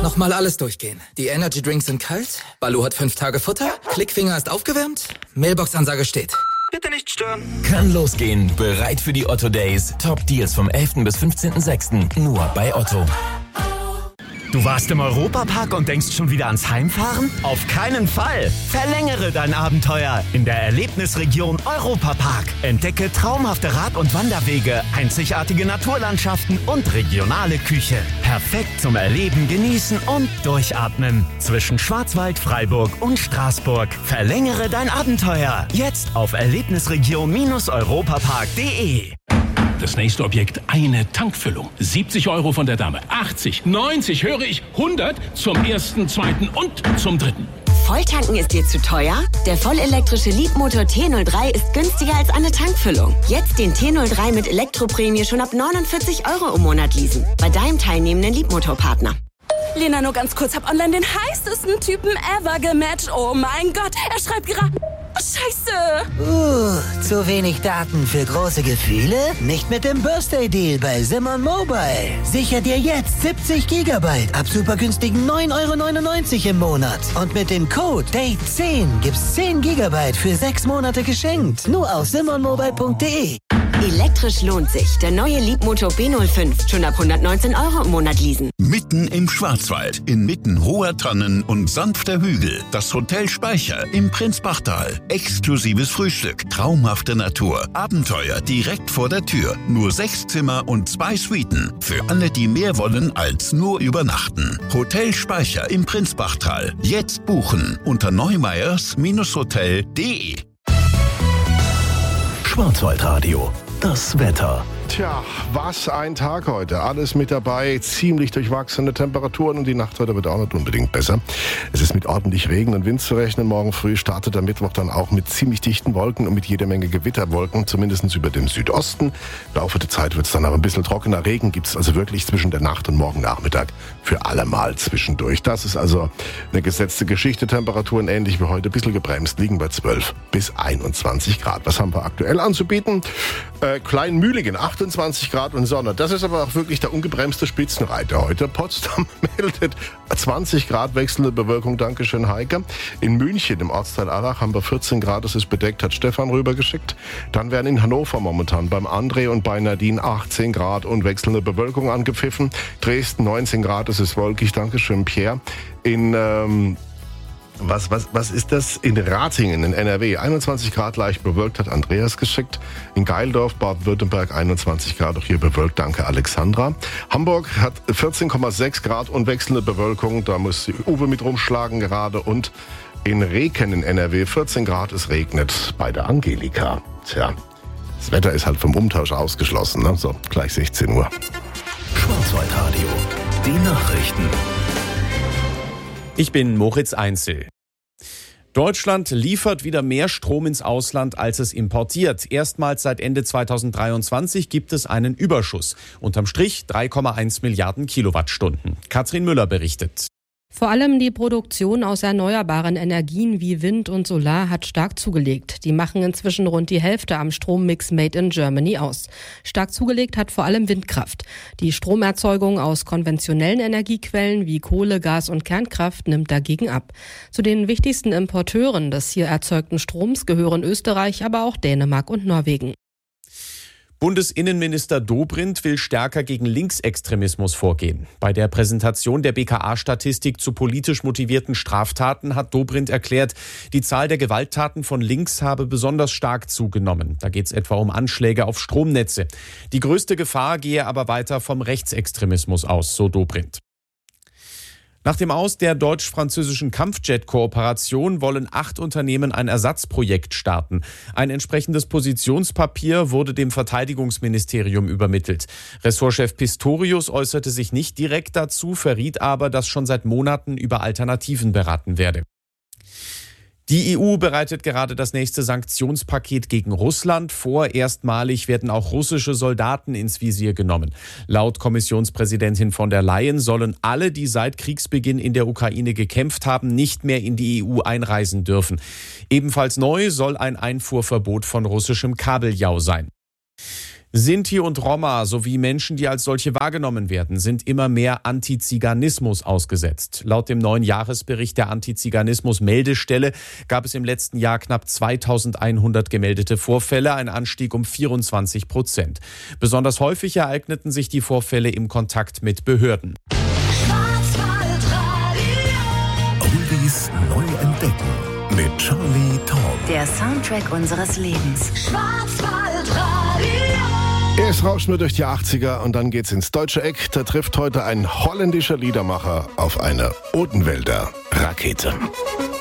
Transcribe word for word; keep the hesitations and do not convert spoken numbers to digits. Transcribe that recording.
Nochmal alles durchgehen. Die Energy Drinks sind kalt, Balu hat fünf Tage Futter, Klickfinger ist aufgewärmt, Mailbox-Ansage steht. Bitte nicht stören. Kann losgehen. Bereit für die Otto Days. Top Deals vom elften bis fünfzehnten sechsten Nur bei Otto. Du warst im Europapark und denkst schon wieder ans Heimfahren? Auf keinen Fall! Verlängere dein Abenteuer in der Erlebnisregion Europapark. Entdecke traumhafte Rad- und Wanderwege, einzigartige Naturlandschaften und regionale Küche. Perfekt zum Erleben, Genießen und Durchatmen. Zwischen Schwarzwald, Freiburg und Straßburg. Verlängere dein Abenteuer. Jetzt auf erlebnisregion europapark punkt de. Das nächste Objekt, eine Tankfüllung. siebzig Euro von der Dame. achtzig, neunzig, höre ich, hundert zum ersten, zweiten und zum dritten. Volltanken ist dir zu teuer? Der vollelektrische Leapmotor T null drei ist günstiger als eine Tankfüllung. Jetzt den T null drei mit Elektroprämie schon ab neunundvierzig Euro im Monat leasen. Bei deinem teilnehmenden Leapmotor-Partner. Lena, nur ganz kurz, hab online den heißesten Typen ever gematcht. Oh mein Gott, er schreibt gerade... Scheiße! Uh, zu wenig Daten für große Gefühle? Nicht mit dem Birthday-Deal bei Simon Mobile. Sicher dir jetzt siebzig Gigabyte ab super günstigen neun Euro neunundneunzig im Monat. Und mit dem Code Date zehn gibt's zehn Gigabyte für sechs Monate geschenkt. Nur auf simon mobile punkt de. Elektrisch lohnt sich. Der neue Leapmotor B null fünf. Schon ab hundertneunzehn Euro im Monat leasen. Mitten im Schwarzwald, inmitten hoher Tannen und sanfter Hügel. Das Hotel Speicher im Prinzbachtal. Exklusives Frühstück, traumhafte Natur, Abenteuer direkt vor der Tür. Nur sechs Zimmer und zwei Suiten. Für alle, die mehr wollen als nur übernachten. Hotel Speicher im Prinzbachtal. Jetzt buchen unter neumeyers Hotel punkt de. Schwarzwaldradio. Das Wetter. Tja, was ein Tag heute. Alles mit dabei, ziemlich durchwachsene Temperaturen und die Nacht heute wird auch nicht unbedingt besser. Es ist mit ordentlich Regen und Wind zu rechnen. Morgen früh startet der Mittwoch dann auch mit ziemlich dichten Wolken und mit jeder Menge Gewitterwolken, zumindest über dem Südosten. Im Laufe der Zeit wird es dann aber ein bisschen trockener. Regen gibt es also wirklich zwischen der Nacht und morgen Nachmittag für alle Mal zwischendurch. Das ist also eine gesetzte Geschichte. Temperaturen ähnlich wie heute, ein bisschen gebremst, liegen bei zwölf bis einundzwanzig Grad. Was haben wir aktuell anzubieten? Äh, Kleinmühligen, achtundzwanzig Grad und Sonne. Das ist aber auch wirklich der ungebremste Spitzenreiter heute. Potsdam meldet zwanzig Grad wechselnde Bewölkung. Dankeschön, Heike. In München, im Ortsteil Allach, haben wir vierzehn Grad. Das ist bedeckt, hat Stefan rübergeschickt. Dann werden in Hannover momentan beim André und bei Nadine achtzehn Grad und wechselnde Bewölkung angepfiffen. Dresden neunzehn Grad, das ist wolkig. Dankeschön, Pierre. In... Ähm Was, was, was ist das? In Ratingen in N R W, einundzwanzig Grad leicht bewölkt, hat Andreas geschickt. In Geildorf, Baden-Württemberg, einundzwanzig Grad, auch hier bewölkt, danke Alexandra. Hamburg hat vierzehn Komma sechs Grad und wechselnde Bewölkung, da muss die Uwe mit rumschlagen gerade. Und in Reken in N R W, vierzehn Grad, es regnet bei der Angelika. Tja, das Wetter ist halt vom Umtausch ausgeschlossen, ne? So, gleich sechzehn Uhr. Schwarzwaldradio, die Nachrichten. Ich bin Moritz Einzel. Deutschland liefert wieder mehr Strom ins Ausland, als es importiert. Erstmals seit Ende zweitausenddreiundzwanzig gibt es einen Überschuss. Unterm Strich drei Komma eins Milliarden Kilowattstunden. Katrin Müller berichtet. Vor allem die Produktion aus erneuerbaren Energien wie Wind und Solar hat stark zugelegt. Die machen inzwischen rund die Hälfte am Strommix Made in Germany aus. Stark zugelegt hat vor allem Windkraft. Die Stromerzeugung aus konventionellen Energiequellen wie Kohle, Gas und Kernkraft nimmt dagegen ab. Zu den wichtigsten Importeuren des hier erzeugten Stroms gehören Österreich, aber auch Dänemark und Norwegen. Bundesinnenminister Dobrindt will stärker gegen Linksextremismus vorgehen. Bei der Präsentation der B K A-Statistik zu politisch motivierten Straftaten hat Dobrindt erklärt, die Zahl der Gewalttaten von links habe besonders stark zugenommen. Da geht es etwa um Anschläge auf Stromnetze. Die größte Gefahr gehe aber weiter vom Rechtsextremismus aus, so Dobrindt. Nach dem Aus der deutsch-französischen Kampfjet-Kooperation wollen acht Unternehmen ein Ersatzprojekt starten. Ein entsprechendes Positionspapier wurde dem Verteidigungsministerium übermittelt. Ressortchef Pistorius äußerte sich nicht direkt dazu, verriet aber, dass schon seit Monaten über Alternativen beraten werde. Die E U bereitet gerade das nächste Sanktionspaket gegen Russland vor. Erstmalig werden auch russische Soldaten ins Visier genommen. Laut Kommissionspräsidentin von der Leyen sollen alle, die seit Kriegsbeginn in der Ukraine gekämpft haben, nicht mehr in die E U einreisen dürfen. Ebenfalls neu soll ein Einfuhrverbot von russischem Kabeljau sein. Sinti und Roma sowie Menschen, die als solche wahrgenommen werden, sind immer mehr Antiziganismus ausgesetzt. Laut dem neuen Jahresbericht der Antiziganismus-Meldestelle gab es im letzten Jahr knapp zweitausendeinhundert gemeldete Vorfälle, ein Anstieg um vierundzwanzig Prozent. Besonders häufig ereigneten sich die Vorfälle im Kontakt mit Behörden. Oldies neu entdecken mit Charlie Tom. Der Soundtrack unseres Lebens. Erst rauschen wir durch die achtziger und dann geht's ins deutsche Eck. Da trifft heute ein holländischer Liedermacher auf eine Odenwälder Rakete.